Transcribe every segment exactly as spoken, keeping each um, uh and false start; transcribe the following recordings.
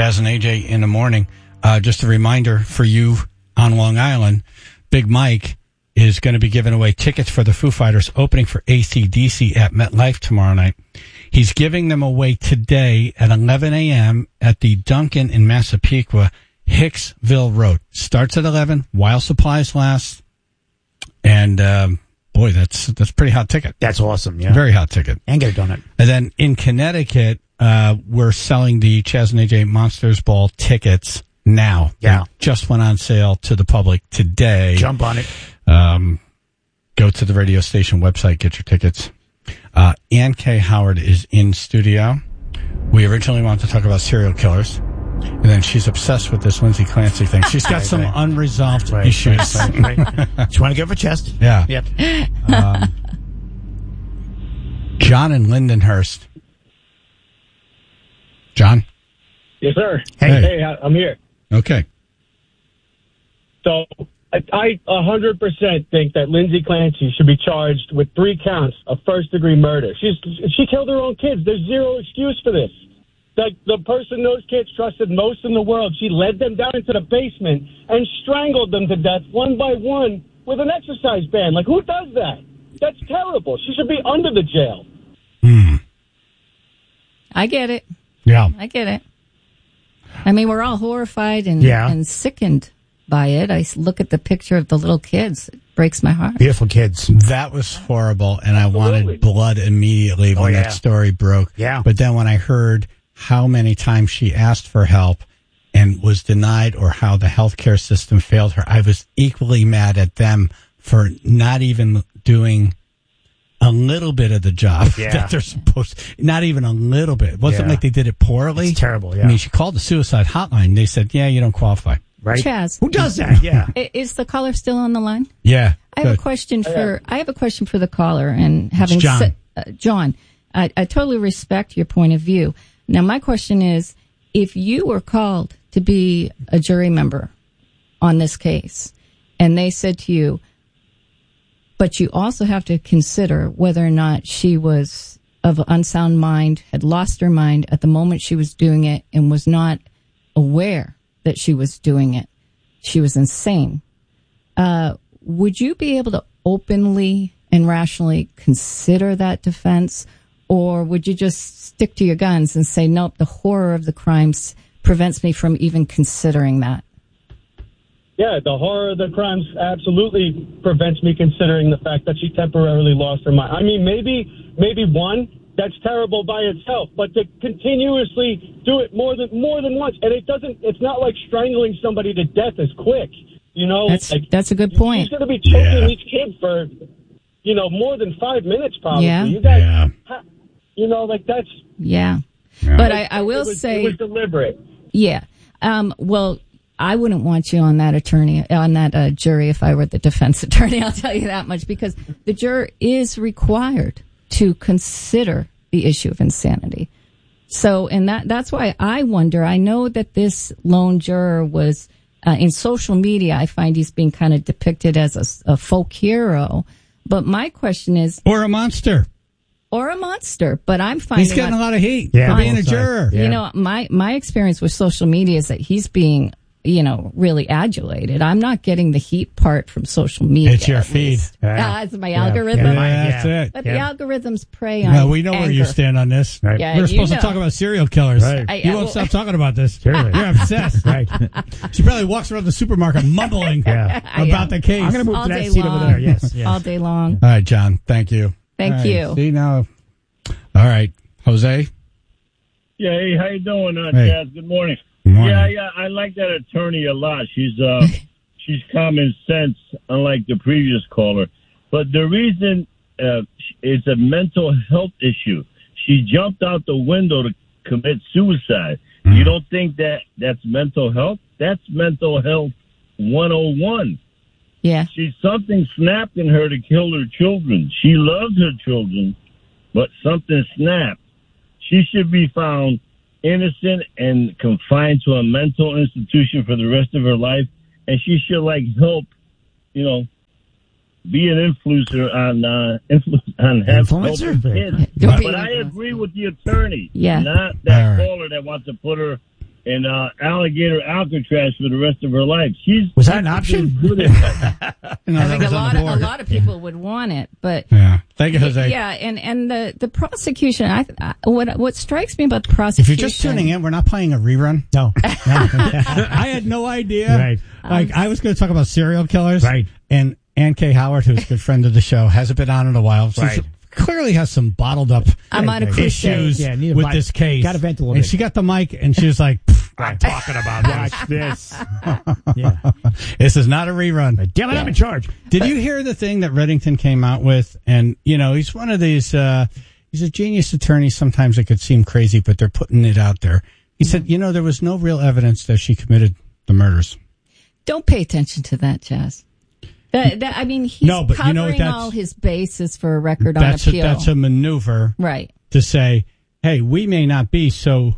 Chaz and A J in the morning. Uh, just a reminder for you on Long Island, Big Mike is going to be giving away tickets for the Foo Fighters opening for A C D C at MetLife tomorrow night. He's giving them away today at eleven a.m. at the Dunkin' in Massapequa, Hicksville Road. Starts at eleven while supplies last. And, um, boy, that's that's a pretty hot ticket. That's awesome, yeah. Very hot ticket. And get a donut. And then in Connecticut, uh, we're selling the Chaz and A J Monsters Ball tickets now. Yeah. They just went on sale to the public today. Jump on it. Um, go to the radio station website, get your tickets. Uh, Ann K. Howard is in studio. We originally wanted to talk about serial killers, and then she's obsessed with this Lindsay Clancy thing. She's got right, some right. unresolved Right, issues. Right, right, right. Just want to get off her chest. Yeah. Yep. Um, John in Lindenhurst. John? Yes, sir. Hey. Hey, I'm here. Okay. So I, I one hundred percent think that Lindsay Clancy should be charged with three counts of first-degree murder. She's She killed her own kids. There's zero excuse for this. Like, the person those kids trusted most in the world, she led them down into the basement and strangled them to death one by one with an exercise band. Like, who does that? That's terrible. She should be under the jail. Hmm. I get it. Yeah. I get it. I mean, we're all horrified and, Yeah. and sickened by it. I look at the picture of the little kids. It breaks my heart. Beautiful kids. That was horrible, and I wanted blood immediately when Oh, yeah. that story broke. Yeah. But then when I heard how many times she asked for help and was denied, or how the healthcare system failed her, I was equally mad at them for not even doing a little bit of the job Yeah. that they're supposed to. Not even a little bit. It wasn't Yeah. like they did it poorly. It's terrible, yeah. I mean, she called the suicide hotline. They said, yeah, you don't qualify. Right? Chaz. Who does that? Yeah. I- Is the caller still on the line? Yeah. I have good. a question for I have a question for the caller, and having John. said- uh, John, I, I totally respect your point of view. Now, my question is, if you were called to be a jury member on this case, and they said to you, but you also have to consider whether or not she was of unsound mind, had lost her mind at the moment she was doing it, and was not aware that she was doing it. She was insane. Uh, would you be able to openly and rationally consider that defense? Or would you just stick to your guns and say, nope, the horror of the crimes prevents me from even considering that? Yeah, the horror of the crimes absolutely prevents me considering the fact that she temporarily lost her mind. I mean, maybe, maybe one, that's terrible by itself, but to continuously do it more than more than once, and it doesn't. It's not like strangling somebody to death is quick. You know, That's like, that's a good point. She's going to be choking Yeah. each kid for, you know, more than five minutes probably. Yeah. You guys, Yeah. ha- you know, like that's. Yeah. Yeah. But I, I will it was, say, it was deliberate. yeah. Um, well, I wouldn't want you on that attorney, on that uh, jury if I were the defense attorney. I'll tell you that much, because the juror is required to consider the issue of insanity. So, and that, that's why I wonder, I know that this lone juror was, uh, in social media, I find he's being kind of depicted as a, a folk hero. But my question is, Or a monster. or a monster, but I'm finding He's getting out, a lot of heat Yeah, for being a both sides. juror. Yeah. you know, my, my experience with social media is that he's being, you know, really adulated. I'm not getting the heat part from social media. It's your at feed. least. Yeah. Ah, it's my Yeah. algorithm. Yeah. Yeah, that's Yeah. it. But Yeah. the algorithms prey on No, we know where you anger. stand on this. Right. Yeah, we were you supposed know. to talk about serial killers. Right. I- You I- won't well- stop talking about this. Seriously. You're obsessed. Right. She probably walks around the supermarket mumbling Yeah. about the case. I'm going to move All to that day seat long. over there. Yes. yes. All day long. All right, John. Thank you. Thank All right, you. See now. All right, Jose. Yeah, hey, how you doing, uh, Hey. Chaz? Good morning. Good morning. Yeah, yeah, I like that attorney a lot. She's uh, she's common sense, unlike the previous caller. But the reason uh, it's a mental health issue. She jumped out the window to commit suicide. Mm. You don't think that that's mental health? That's mental health one oh one. Yeah. She something snapped in her to kill her children. She loved her children, but something snapped. She should be found innocent and confined to a mental institution for the rest of her life, and she should like help, you know, be an influencer on uh, influence on have Influencer? help kids. Don't be But an I influencer. agree with the attorney, Yeah. not that All right. caller that wants to put her in uh, alligator Alcatraz for the rest of her life. She's Was that an option? good at that. No, I that think a was on lot the of a board. lot of people would want it, but Yeah. Thank you, Jose. yeah, and and the the prosecution. I, I what what strikes me about the If prosecution. you're just tuning in, we're not playing a rerun. No. no. I had no idea. Right. Like, I was going to talk about serial killers. Right. And Ann K. Howard, who's a good friend of the show, hasn't been on in a while. She Right. clearly has some bottled up I'm on a crusade. issues Yeah, need a with mic. this case. Gotta vent a little and bit. she got the mic, and she was like, "Pfft, I'm talking about watch this. Yeah. this is not a rerun. Damn it, I'm in charge. Did you hear the thing that Reddington came out with? And, you know, he's one of these, uh, he's a genius attorney. Sometimes it could seem crazy, but they're putting it out there. He said, you know, there was no real evidence that she committed the murders. Don't pay attention to that, Jazz. That, that, I mean, he's No, but you covering know what, that's- all his bases for a record That's on a, appeal. that's a maneuver right. to say, hey, we may not be so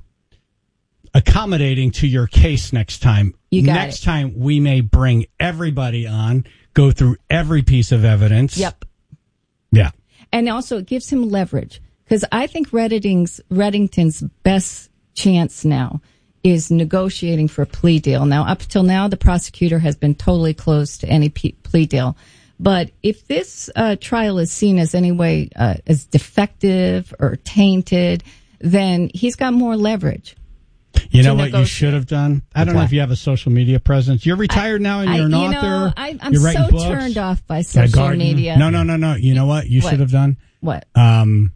accommodating to your case next time. You got next it. time we may bring everybody on, go through every piece of evidence. Yep. Yeah. And also it gives him leverage because I think Reddington's, Reddington's best chance now is negotiating for a plea deal. Now, up till now, the prosecutor has been totally closed to any p- plea deal. But if this uh, trial is seen as any way uh, as defective or tainted, then he's got more leverage. You know to what you negotiate. should have done? I don't know what? if you have a social media presence. You're retired now and I, you're an you author. know, I, I'm you're writing so books. turned off by a social garden. media. No, no, no, no. You know what you What? should have done? What? Um,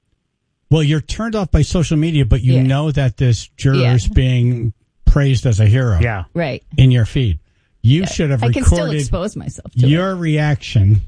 well, you're turned off by social media, but you Yeah. know that this juror Yeah. is being praised as a hero Yeah. Right. in your feed. You should have I can still recorded expose myself to it. your reaction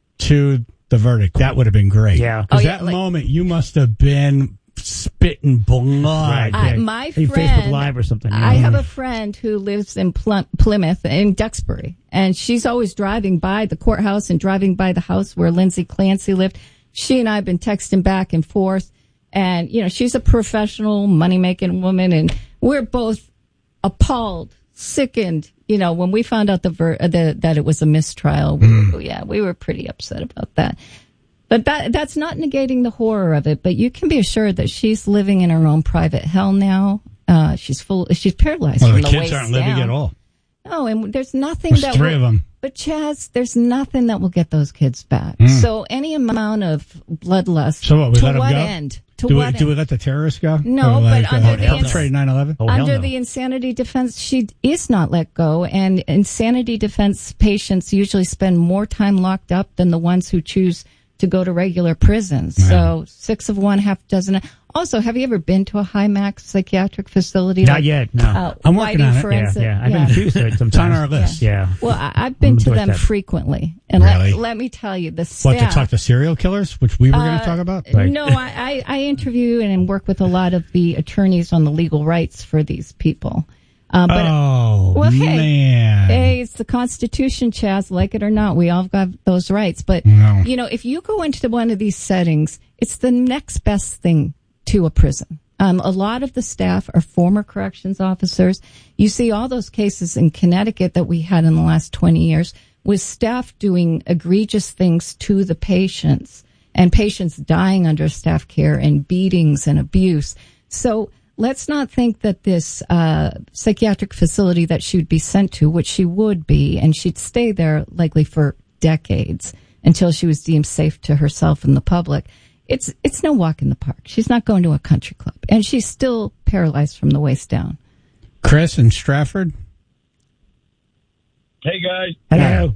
to the verdict. That would have been great. Yeah. Because Oh, yeah, that like- moment, you must have been spitting blood. Right. I, Yeah. my Hey, Facebook friend, Live or something, I yeah. have a friend who lives in Plym- Plymouth in Duxbury, and she's always driving by the courthouse and driving by the house where Lindsay Clancy lived. She and I have been texting back and forth, and you know she's a professional money making woman, and we're both appalled, sickened. You know, when we found out the, ver- uh, the that it was a mistrial, we, Mm. yeah, we were pretty upset about that. But that that's not negating the horror of it. But you can be assured that she's living in her own private hell now. Uh, she's full. She's paralyzed Well, from the the kids waist aren't living down. at all. No, and there's nothing There's that three will, of them. But Chaz, there's nothing that will get those kids back. So any amount of bloodlust. Mm. So what, we to let 'em what go? end? To Do we, what do we end? let the terrorists go? No, Or but like, under uh, the perpetrated nine eleven? Oh, hell Under no. the insanity defense, she is not let go, and insanity defense patients usually spend more time locked up than the ones who choose to go to regular prisons. So six of one, half dozen. Also, have you ever been to a high max psychiatric facility? Not like, yet, no. Uh, I'm working Whiting on it. Yeah, Forensic? Yeah. I've been accused of it sometimes. It's on our list. Yeah. Well, I, I've been I'm to doing them that. frequently, and Really? let, let me tell you, the staff. What, to talk to serial killers, which we were going Uh, to talk about? Right. No, I, I, I interview and work with a lot of the attorneys on the legal rights for these people. Uh, but oh, well, hey, man. hey, it's the Constitution, Chaz. Like it or not, we all got those rights. But No. you know, if you go into one of these settings, it's the next best thing to a prison. Um, a lot of the staff are former corrections officers. You see all those cases in Connecticut that we had in the last twenty years with staff doing egregious things to the patients and patients dying under staff care and beatings and abuse. So let's not think that this uh, psychiatric facility that she would be sent to, which she would be, and she'd stay there likely for decades until she was deemed safe to herself and the public. It's it's no walk in the park. She's not going to a country club, and she's still paralyzed from the waist down. Chris in Stratford? Hey guys, Hello.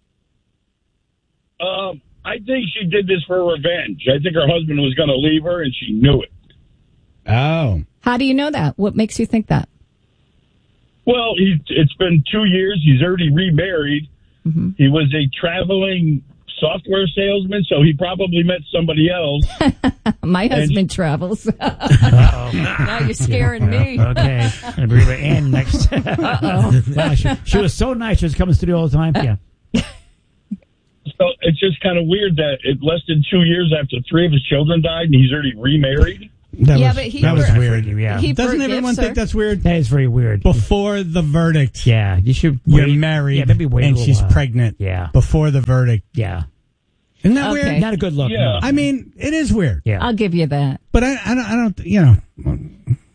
um, I think she did this for revenge. I think her husband was going to leave her, and she knew it. Oh. How do you know that? What makes you think that? Well, he, it's been two years. He's already remarried. Mm-hmm. He was a traveling software salesman, so he probably met somebody else. My husband travels. Uh-oh. Now you're scaring me. Okay. And bring her Ann next. Uh-oh. Wow, she, she was so nice. She was coming to the studio all the time. Yeah. So it's just kind of weird that it less than two years after three of his children died, and he's already remarried. That Yeah, was, but he that was for- weird. Yeah. He Doesn't forgives everyone her. think that's weird? That is very weird. Before the verdict, Yeah. You should you're wait. married, Yeah, maybe wait a and little she's while. pregnant. Yeah. Before the verdict. Yeah. Isn't that Okay. weird? Not a good look. Yeah. No. I mean, it is weird. Yeah. I'll give you that. But I, I, don't, I don't, you know,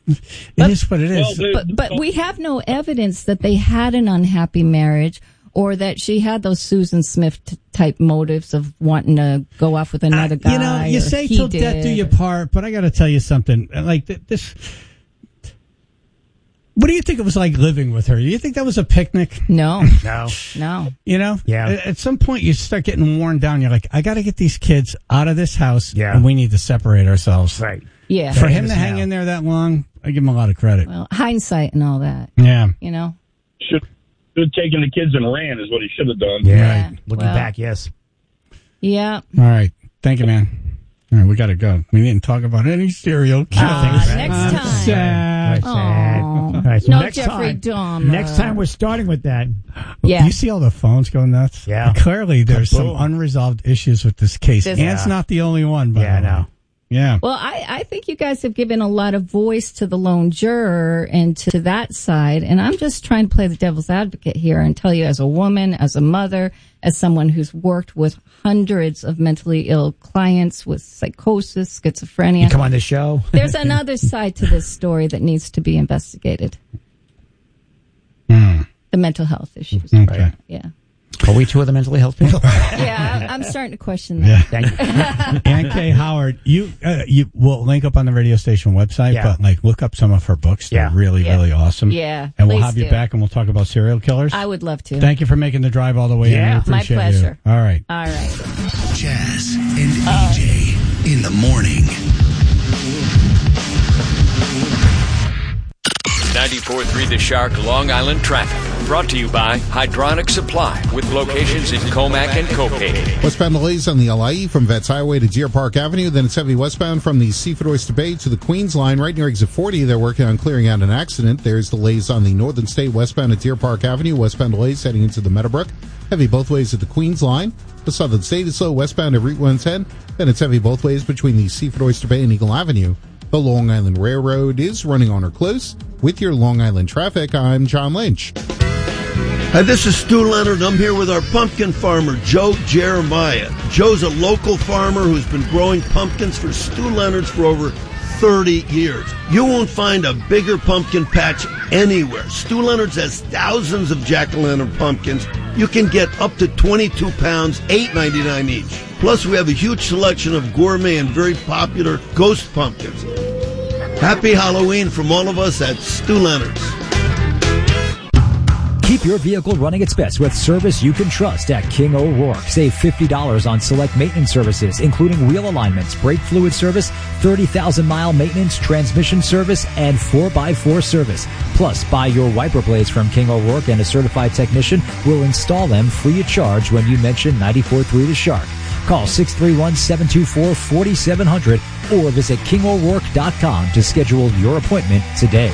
it But- is what it is. Well, the- But but we have no evidence that they had an unhappy marriage or that she had those Susan Smith t- type motives of wanting to go off with another guy. You know, you or say he till death did. do you part, but I got to tell you something. Like th- this, what do you think it was like living with her? You think that was a picnic? No, No. no. You know, Yeah. At, at some point, you start getting worn down. You're like, I got to get these kids out of this house, Yeah. and we need to separate ourselves. Right. Yeah. For him to Famous hang now. in there that long, I give him a lot of credit. Well, hindsight and all that, Yeah. you know. Should have taken the kids and ran is what he should have done. Yeah. Yeah. Looking Well. back, yes. Yeah. All right. Thank you, man. All right, we got to go. We didn't talk about any serial killers. Uh, next I'm time. sad. Right, sad. Aw. All right, so No next Jeffrey time, Dahmer. Next time we're starting with that. Yeah. You see all the phones go nuts? Yeah. Clearly, there's some Kaboom. unresolved issues with this case. This- Ann's Yeah. not the only one, by Yeah, I the way. know. Yeah. Well, I, I think you guys have given a lot of voice to the lone juror and to that side. And I'm just trying to play the devil's advocate here and tell you as a woman, as a mother, as someone who's worked with hundreds of mentally ill clients with psychosis, schizophrenia. You come on this show. There's another side to this story that needs to be investigated. Hmm. The mental health issues. Okay. Yeah. Are we two of the mentally health people? Yeah, I- I'm starting to question that. Yeah. Thank you. Ann K. Howard, you uh, you will link up on the radio station website, Yeah. but like look up some of her books. They're Yeah. really, Yeah. really awesome. Yeah, And we'll please have you do. back and we'll talk about serial killers. I would love to. Thank you for making the drive all the way Yeah. in. We My appreciate pleasure. You. All right. All right. Jazz and A J in the morning. ninety-four point three The Shark Long Island traffic. Brought to you by Hydronic Supply with locations in Comac and Copay. Westbound delays on the L I E from Vets Highway to Deer Park Avenue. Then it's heavy westbound from the Seaford Oyster Bay to the Queens line. Right near exit forty, they're working on clearing out an accident. There's delays on the Northern State westbound at Deer Park Avenue. Westbound delays heading into the Meadowbrook. Heavy both ways at the Queens line. The Southern State is slow westbound at Route one ten. Then it's heavy both ways between the Seaford Oyster Bay and Eagle Avenue. The Long Island Railroad is running on or close. With your Long Island traffic, I'm John Lynch. Hi, this is Stu Leonard. I'm here with our pumpkin farmer, Joe Jeremiah. Joe's a local farmer who's been growing pumpkins for Stu Leonard's for over thirty years. You won't find a bigger pumpkin patch anywhere. Stu Leonard's has thousands of jack-o'-lantern pumpkins. You can get up to twenty-two pounds, eight ninety-nine each. Plus, we have a huge selection of gourmet and very popular ghost pumpkins. Happy Halloween from all of us at Stu Leonard's. Keep your vehicle running its best with service you can trust at King O'Rourke. Save fifty dollars on select maintenance services, including wheel alignments, brake fluid service, thirty thousand mile maintenance, transmission service, and four by four service. Plus, buy your wiper blades from King O'Rourke and a certified technician will install them free of charge when you mention ninety-four point three The Shark. Call six three one, seven two four, four seven zero zero or visit king o'rourke dot com to schedule your appointment today.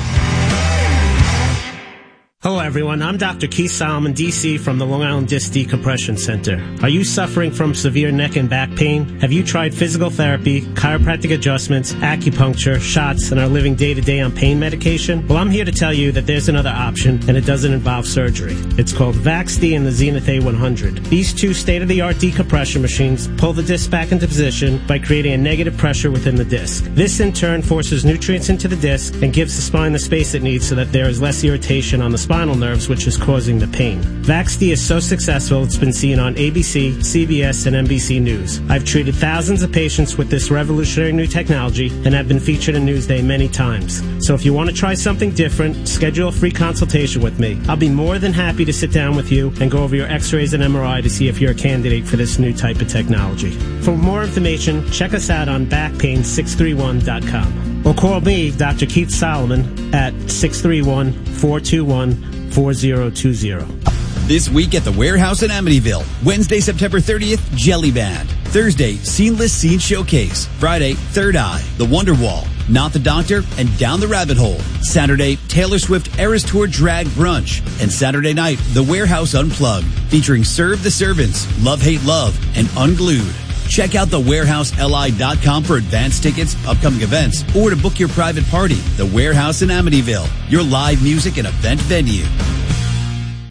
Hello everyone, I'm Doctor Keith Solomon, D C from the Long Island Disc Decompression Center. Are you suffering from severe neck and back pain? Have you tried physical therapy, chiropractic adjustments, acupuncture, shots, and are living day to day on pain medication? Well, I'm here to tell you that there's another option, and it doesn't involve surgery. It's called VaxD and the Zenith A one hundred. These two state-of-the-art decompression machines pull the disc back into position by creating a negative pressure within the disc. This in turn forces nutrients into the disc and gives the spine the space it needs so that there is less irritation on the spine spinal nerves, which is causing the pain. VaxD is so successful, it's been seen on A B C, C B S, and N B C News. I've treated thousands of patients with this revolutionary new technology and have been featured in Newsday many times. So if you want to try something different, schedule a free consultation with me. I'll be more than happy to sit down with you and go over your x-rays and M R I to see if you're a candidate for this new type of technology. For more information, check us out on back pain six three one dot com. Or call me, Doctor Keith Solomon, at six three one, four two one, four zero two zero. This week at the Warehouse in Amityville. Wednesday, September thirtieth, Jelly Band. Thursday, Sceneless Scene Showcase. Friday, Third Eye, The Wonderwall, Not the Doctor, and Down the Rabbit Hole. Saturday, Taylor Swift Eras Tour Drag Brunch. And Saturday night, The Warehouse Unplugged, featuring Serve the Servants, Love Hate Love, and Unglued. Check out the warehouse L I dot com for advance tickets, upcoming events, or to book your private party. The Warehouse in Amityville, your live music and event venue.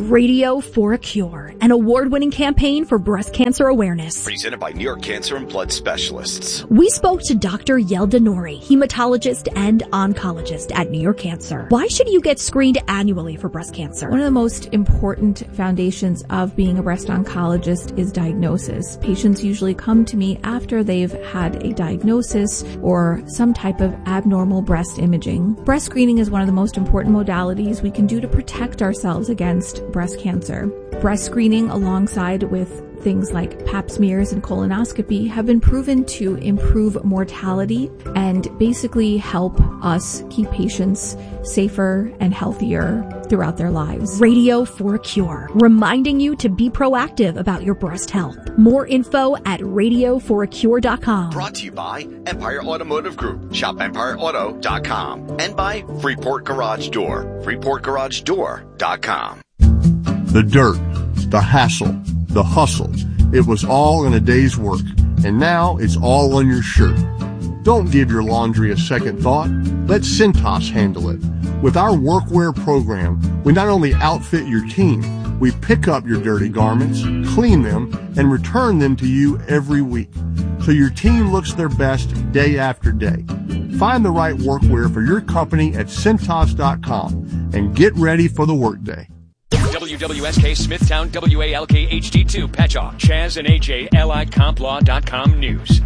Radio for a Cure, an award-winning campaign for breast cancer awareness. Presented by New York Cancer and Blood Specialists. We spoke to Doctor Yelda Nori, hematologist and oncologist at New York Cancer. Why should you get screened annually for breast cancer? One of the most important foundations of being a breast oncologist is diagnosis. Patients usually come to me after they've had a diagnosis or some type of abnormal breast imaging. Breast screening is one of the most important modalities we can do to protect ourselves against breast cancer. Breast screening, alongside with things like pap smears and colonoscopy, have been proven to improve mortality and basically help us keep patients safer and healthier throughout their lives. Radio for a Cure, reminding you to be proactive about your breast health. More info at radio for a cure dot com. Brought to you by Empire Automotive Group. Shop empire auto dot com. And by Freeport Garage Door. freeport garage door dot com. The dirt, the hassle, the hustle. It was all in a day's work, and now it's all on your shirt. Don't give your laundry a second thought. Let Cintas handle it. With our workwear program, we not only outfit your team, we pick up your dirty garments, clean them, and return them to you every week, so your team looks their best day after day. Find the right workwear for your company at Cintas dot com and get ready for the workday. W W S K Smithtown, W A L K H D two, Patchogue, Chaz and A J, L I Comp Law dot com News.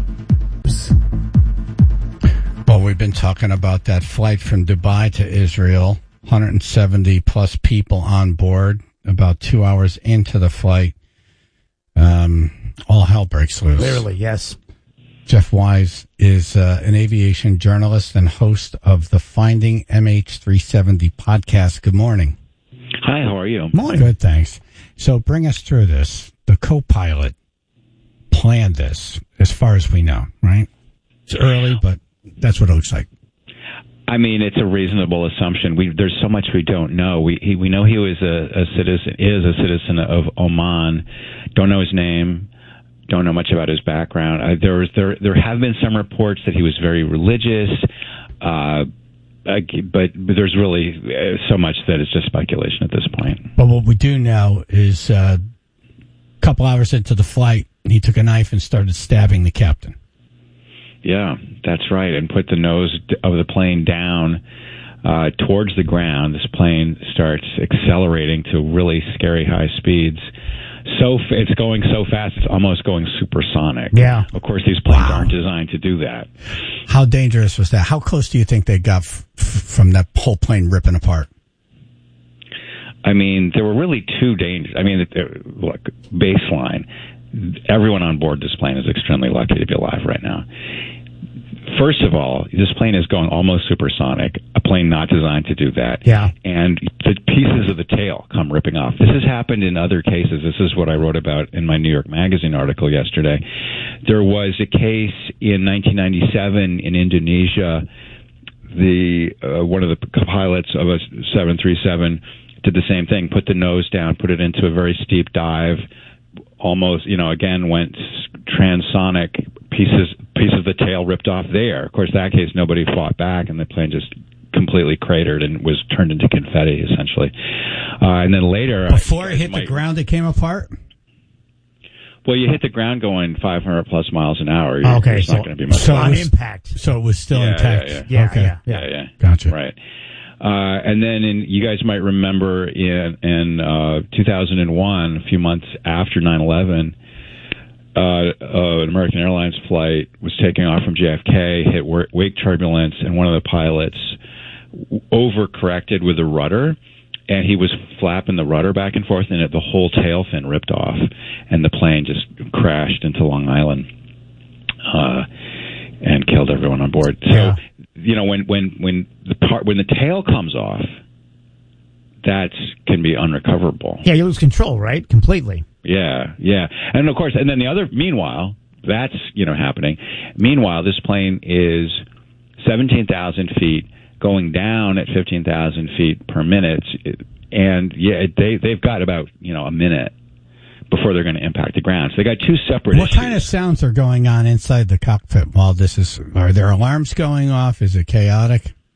Well, we've been talking about that flight from Dubai to Israel, one hundred seventy plus people on board, about two hours into the flight. Um, all hell breaks loose. Clearly, yes. Jeff Wise is uh, an aviation journalist and host of the Finding M H three seventy podcast. Good morning. Hi, how are you? Morning. Good, thanks. So bring us through this. The co-pilot planned this, as far as we know, right? It's early, but that's what it looks like. I mean, it's a reasonable assumption. We there's so much we don't know. We he, we know he was a, a citizen, is a citizen of Oman. Don't know his name. Don't know much about his background. Uh, there was there there have been some reports that he was very religious. Uh, Uh, but, but there's really uh, so much that it's just speculation at this point. But what we do know is uh, a couple hours into the flight, he took a knife and started stabbing the captain. Yeah, that's right, and put the nose of the plane down uh, towards the ground. This plane starts accelerating to really scary high speeds. So f- it's going so fast, it's almost going supersonic. Yeah. Of course, these planes Wow. aren't designed to do that. How dangerous was that? How close do you think they got f- f- from that whole plane ripping apart? I mean, there were really two dangers. I mean, look, baseline, everyone on board this plane is extremely lucky to be alive right now. First of all, this plane is going almost supersonic, a plane not designed to do that. Yeah. And the pieces of the tail come ripping off. This has happened in other cases. This is what I wrote about in my New York Magazine article yesterday. There was a case in nineteen ninety-seven in Indonesia. The uh, one of the pilots of a seven thirty-seven did the same thing, put the nose down, put it into a very steep dive, almost, you know, again, went transonic, pieces piece of the tail ripped off there. Of course, that case, nobody fought back, and the plane just completely cratered and was turned into confetti, essentially. Uh, and then later... Before I, it hit might, the ground, it came apart? Well, you hit the ground going five hundred plus miles an hour. You're, Okay, there's so, not going to be much so left. on impact. So it was still Yeah, intact. yeah, yeah. Okay. Yeah, Yeah, yeah. Gotcha. Right. Uh, and then in, you guys might remember in, in uh, two thousand one, a few months after nine eleven, uh, uh, an American Airlines flight was taking off from J F K, hit wake turbulence, and one of the pilots overcorrected with the rudder, and he was flapping the rudder back and forth, and it, the whole tail fin ripped off, and the plane just crashed into Long Island uh, and killed everyone on board. So, Yeah. you know, when when when the part when the tail comes off, that can be unrecoverable. Yeah, you lose control, right? Completely. Yeah, yeah. And of course, and then the other, meanwhile, that's, you know, happening. Meanwhile, this plane is seventeen thousand feet, going down at fifteen thousand feet per minute. And yeah, they, they've got about, you know, a minute before they're going to impact the ground. So they got two separate What issues. kind of sounds are going on inside the cockpit while this is, are there alarms going off? Is it chaotic?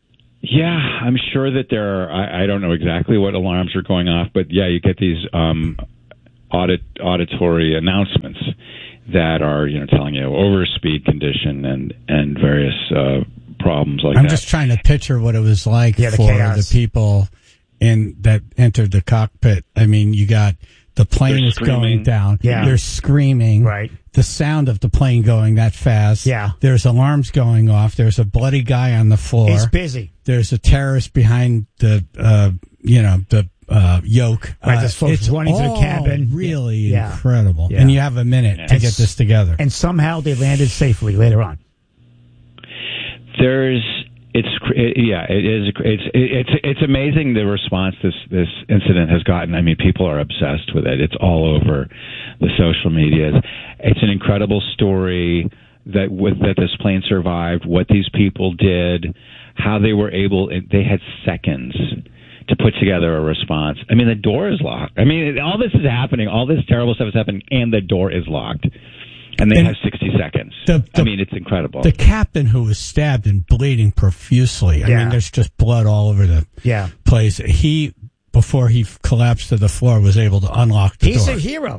Yeah, I'm sure that there are, I, I don't know exactly what alarms are going off, but yeah, you get these um, audit, auditory announcements that are, you know, telling you overspeed condition and, and various uh, problems like I'm that. I'm just trying to picture what it was like Yeah, the for chaos. the people in that entered the cockpit. I mean, you got the plane They're is going screaming. down. Yeah. They're screaming. Right. The sound of the plane going that fast. Yeah. There's alarms going off. There's a bloody guy on the floor. He's busy. There's a terrorist behind the, uh, you know, the uh, yoke. Right, Uh, there's folks it's running to the all cabin. really Yeah. incredible. Yeah. And you have a minute to And get s- this together. And somehow they landed safely later on. There's, it's, it, yeah, it is, it's, it's, it's amazing the response this, this incident has gotten. I mean, people are obsessed with it. It's all over the social medias. It's an incredible story that with, that this plane survived, what these people did, how they were able, they had seconds to put together a response. I mean, the door is locked. I mean, all this is happening, all this terrible stuff is happening, and the door is locked. And they And have sixty seconds. the- the- I mean, it's incredible. The captain who was stabbed and bleeding profusely. I Yeah. mean, there's just blood all over the Yeah. place. He, before he collapsed to the floor, was able to unlock the He's door. a hero.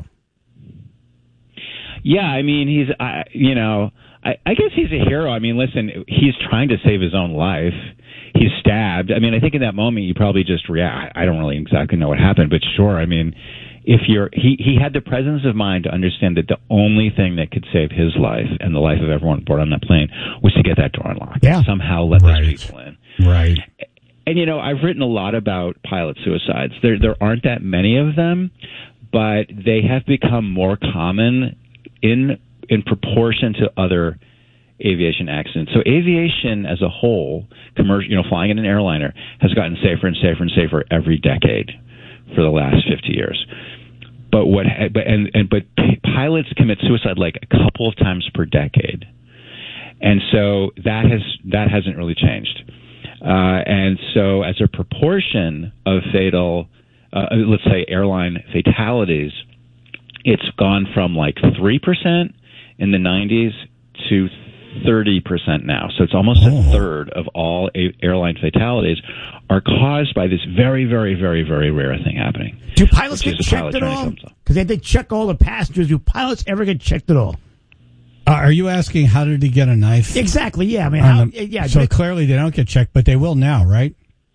Yeah, I mean, he's, I you know, I, I guess he's a hero. I mean, listen, he's trying to save his own life. He's stabbed. I mean, I think in that moment you probably just react. I don't really exactly know what happened, but sure. I mean, if you're, he, he had the presence of mind to understand that the only thing that could save his life and the life of everyone aboard on that plane was to get that door unlocked. Yeah. Somehow let Right. those people in. Right. And you know, I've written a lot about pilot suicides. There, there aren't that many of them, but they have become more common in in proportion to other aviation accidents. So aviation as a whole, commercial, you know, flying in an airliner has gotten safer and safer and safer every decade for the last fifty years. But what, but and, and but pilots commit suicide like a couple of times per decade, and so that has that hasn't really changed. Uh, and so, as a proportion of fatal, uh, let's say airline fatalities, it's gone from like three percent in the nineties to thirty percent now. So it's almost Oh. a third of all a- airline fatalities are caused by this very, very, very, very rare thing happening. Do pilots which get is a checked pilot at trying to all? kill himself. Because they, they check all the passengers. Do pilots ever get checked at all? Uh, are you asking how did he get a knife? Exactly. Yeah. I mean, On how, the- yeah. so they- clearly they don't get checked, but they will now, right?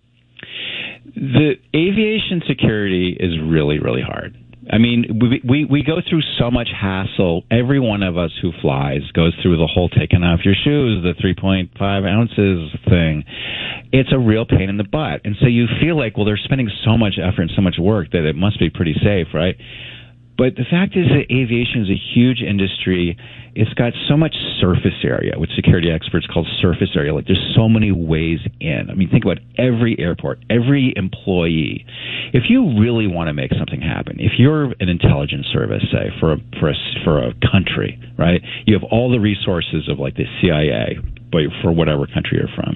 The aviation security is really, really hard. I mean, we, we we go through so much hassle. Every one of us who flies goes through the whole taking off your shoes, the three point five ounces thing. It's a real pain in the butt. And so you feel like, well, they're spending so much effort and so much work that it must be pretty safe, right? But the fact is that aviation is a huge industry. It's got so much surface area, which security experts call surface area. Like there's so many ways in. I mean, think about every airport, every employee. If you really want to make something happen, if you're an intelligence service, say, for a, for a, for a country, right? You have all the resources of like the C I A, but for whatever country you're from.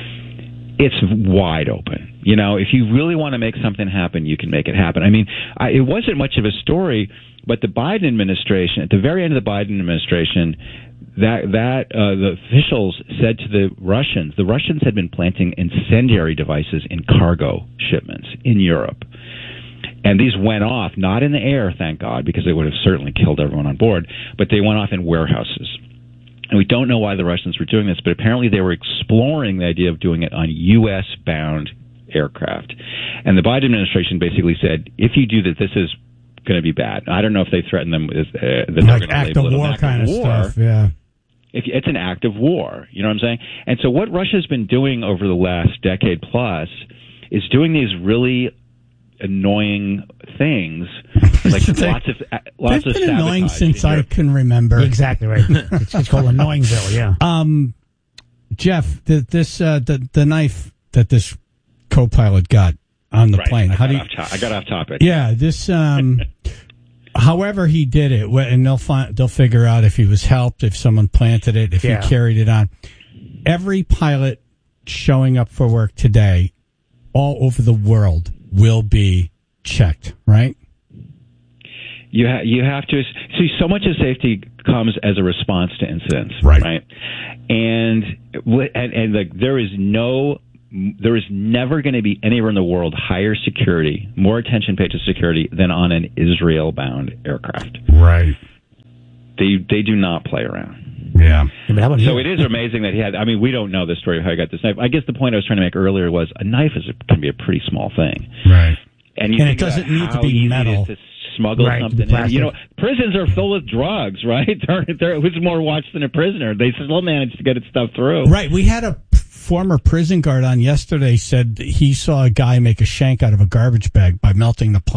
It's wide open. You know, if you really want to make something happen, you can make it happen. I mean, I, it wasn't much of a story, but the Biden administration, at the very end of the Biden administration, that that uh, the officials said to the Russians, the Russians had been planting incendiary devices in cargo shipments in Europe. And these went off, not in the air, thank God, because they would have certainly killed everyone on board, but they went off in warehouses. And we don't know why the Russians were doing this, but apparently they were exploring the idea of doing it on U S bound aircraft. And the Biden administration basically said, if you do that, this is going to be bad. I don't know if they threatened them with, uh, that they're Like going to act label of it an war act kind of war. stuff, yeah. If it's an act of war, you know what I'm saying? And so what Russia's been doing over the last decade plus is doing these really annoying things, like lots of lots They've of been annoying sabotage. since I can remember. Exactly right. It's, it's called Annoyingville. Yeah. Um, Jeff, the, this uh, the the knife that this co-pilot got on the Right. plane. I How got do you? off to- I got off topic. Yeah, this. Um, however he did it, wh- and they'll find they'll figure out if he was helped, if someone planted it, if Yeah. he carried it on. Every pilot showing up for work today, all over the world, will be checked, right? You ha- you have to see so much of safety comes as a response to incidents, right? Right? And wh- and and like there is no there is never going to be anywhere in the world higher security, more attention paid to security than on an Israel-bound aircraft. Right. They they do not play around. Yeah. So it is amazing that he had. I mean, we don't know the story of how he got this knife. I guess the point I was trying to make earlier was a knife is a, can be a pretty small thing. Right. And, you and think it doesn't about need to how be easy metal. it is to smuggle Right, something in. plastic. You know, prisons are full with drugs, right? They're, they're, who's more watched than a prisoner? They still manage to get it stuff through. Right. We had a former prison guard on yesterday said he saw a guy make a shank out of a garbage bag by melting the plastic.